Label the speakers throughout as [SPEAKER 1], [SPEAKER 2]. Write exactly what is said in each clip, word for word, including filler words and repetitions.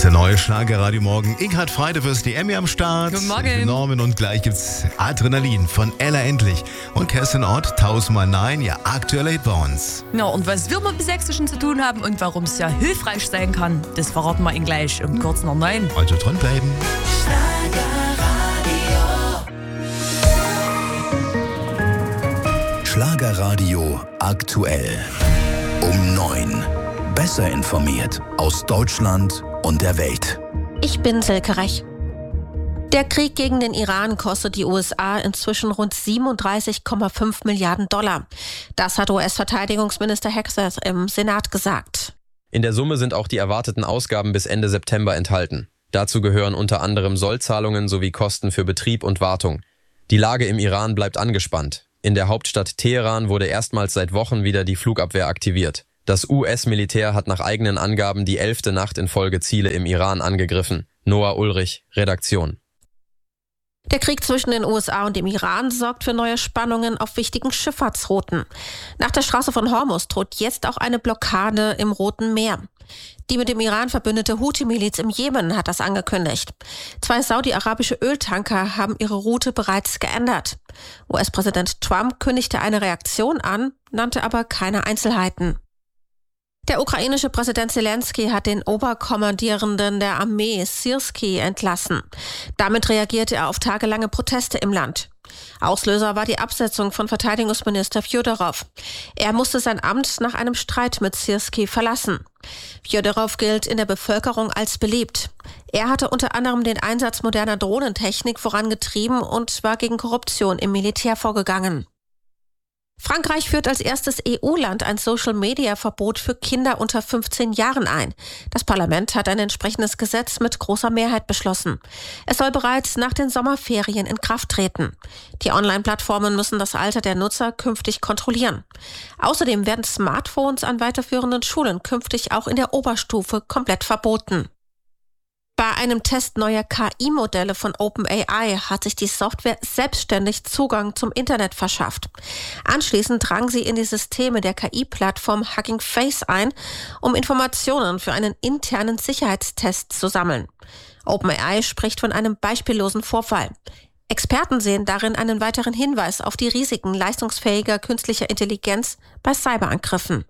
[SPEAKER 1] ist der neue Schlagerradio Morgen. Inghard Freide fürs D M hier am Start.
[SPEAKER 2] Guten Morgen.
[SPEAKER 1] Norman und gleich gibt's Adrenalin von Ella Endlich. Und Kerstin Ott, tausendmal Nein, ja aktueller Hit bei uns.
[SPEAKER 2] Ja, und was wir mit dem Sächsischen zu tun haben und warum es ja hilfreich sein kann, das verraten wir Ihnen gleich um kurz nach neun.
[SPEAKER 1] Also dran bleiben.
[SPEAKER 3] Schlagerradio aktuell. Um neun. Besser informiert aus Deutschland und der Welt.
[SPEAKER 4] Ich bin Silke Rech. Der Krieg gegen den Iran kostet die U S A inzwischen rund siebenunddreißig Komma fünf Milliarden Dollar. Das hat U S-Verteidigungsminister Hegseth im Senat gesagt.
[SPEAKER 5] In der Summe sind auch die erwarteten Ausgaben bis Ende September enthalten. Dazu gehören unter anderem Sollzahlungen sowie Kosten für Betrieb und Wartung. Die Lage im Iran bleibt angespannt. In der Hauptstadt Teheran wurde erstmals seit Wochen wieder die Flugabwehr aktiviert. Das U S-Militär hat nach eigenen Angaben die elfte Nacht in Folge Ziele im Iran angegriffen. Noah Ulrich, Redaktion.
[SPEAKER 4] Der Krieg zwischen den U S A und dem Iran sorgt für neue Spannungen auf wichtigen Schifffahrtsrouten. Nach der Straße von Hormuz droht jetzt auch eine Blockade im Roten Meer. Die mit dem Iran verbündete Houthi-Miliz im Jemen hat das angekündigt. Zwei saudi-arabische Öltanker haben ihre Route bereits geändert. U S-Präsident Trump kündigte eine Reaktion an, nannte aber keine Einzelheiten. Der ukrainische Präsident Zelensky hat den Oberkommandierenden der Armee Syrski entlassen. Damit reagierte er auf tagelange Proteste im Land. Auslöser war die Absetzung von Verteidigungsminister Fjodorow. Er musste sein Amt nach einem Streit mit Syrski verlassen. Fjodorow gilt in der Bevölkerung als beliebt. Er hatte unter anderem den Einsatz moderner Drohnentechnik vorangetrieben und war gegen Korruption im Militär vorgegangen. Frankreich führt als erstes E U-Land ein Social-Media-Verbot für Kinder unter fünfzehn Jahren ein. Das Parlament hat ein entsprechendes Gesetz mit großer Mehrheit beschlossen. Es soll bereits nach den Sommerferien in Kraft treten. Die Online-Plattformen müssen das Alter der Nutzer künftig kontrollieren. Außerdem werden Smartphones an weiterführenden Schulen künftig auch in der Oberstufe komplett verboten. Bei einem Test neuer K I-Modelle von OpenAI hat sich die Software selbstständig Zugang zum Internet verschafft. Anschließend drang sie in die Systeme der K I-Plattform Hugging Face ein, um Informationen für einen internen Sicherheitstest zu sammeln. OpenAI spricht von einem beispiellosen Vorfall. Experten sehen darin einen weiteren Hinweis auf die Risiken leistungsfähiger künstlicher Intelligenz bei Cyberangriffen.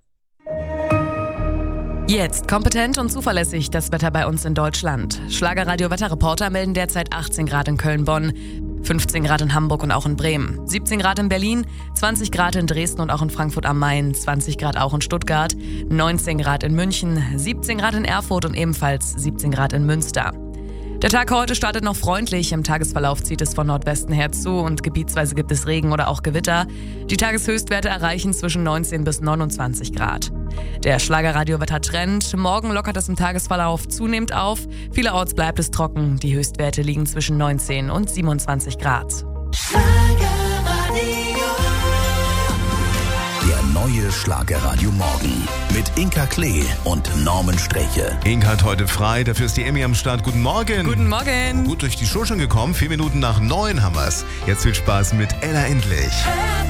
[SPEAKER 2] Jetzt kompetent und zuverlässig das Wetter bei uns in Deutschland. Schlagerradio-Wetterreporter melden derzeit achtzehn Grad in Köln-Bonn, fünfzehn Grad in Hamburg und auch in Bremen, siebzehn Grad in Berlin, zwanzig Grad in Dresden und auch in Frankfurt am Main, zwanzig Grad auch in Stuttgart, neunzehn Grad in München, siebzehn Grad in Erfurt und ebenfalls siebzehn Grad in Münster. Der Tag heute startet noch freundlich. Im Tagesverlauf zieht es von Nordwesten her zu und gebietsweise gibt es Regen oder auch Gewitter. Die Tageshöchstwerte erreichen zwischen neunzehn bis neunundzwanzig Grad. Der Schlagerradio-Wetter-Trend. Morgen lockert es im Tagesverlauf zunehmend auf. Vielerorts bleibt es trocken. Die Höchstwerte liegen zwischen neunzehn und siebenundzwanzig Grad.
[SPEAKER 3] Der neue Schlagerradio Morgen mit Inka Klee und Norman Streche.
[SPEAKER 1] Inghard heute frei, dafür ist die Emmy am Start. Guten Morgen.
[SPEAKER 2] Guten Morgen.
[SPEAKER 1] Gut durch die Show schon gekommen. Vier Minuten nach neun haben wir's. Jetzt viel Spaß mit Ella Endlich.